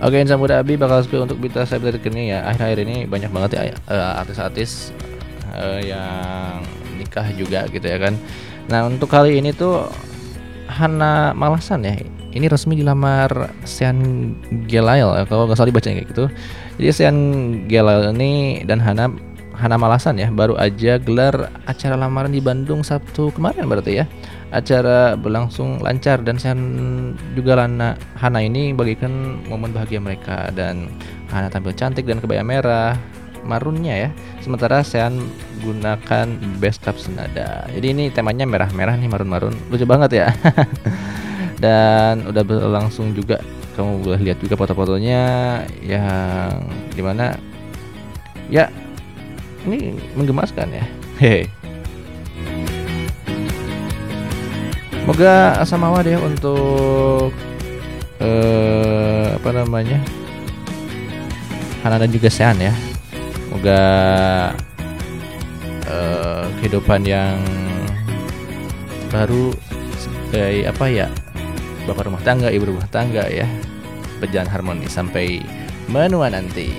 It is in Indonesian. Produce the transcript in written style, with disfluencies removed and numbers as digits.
Oke, insan muda Abi bakal spill untuk berita saya ini ya. Akhir-akhir ini banyak banget ya artis-artis yang nikah juga gitu ya kan. Nah, untuk kali ini tuh Hana Malasan ya. Ini resmi dilamar Sean Gelael kalau nggak salah dibacanya kayak gitu. Jadi Sean Gelael ini dan Hana Malasan ya baru aja gelar acara lamaran di Bandung Sabtu kemarin berarti ya. Acara berlangsung lancar dan Sean juga Hana ini bagikan momen bahagia mereka, dan Hana tampil cantik dan kebaya merah marunnya ya. Sementara Sean gunakan best cup senada. Jadi ini temanya merah-merah nih, marun-marun. Lucu banget ya. Dan udah berlangsung juga, kamu boleh lihat juga foto-fotonya yang dimana ya ini menggemaskan ya. Hehe. Semoga samawa deh untuk apa namanya, Hana dan juga Sean ya. Semoga kehidupan yang baru sebagai apa ya, bapak rumah tangga, ibu rumah tangga ya, berjalan harmonis sampai menua nanti.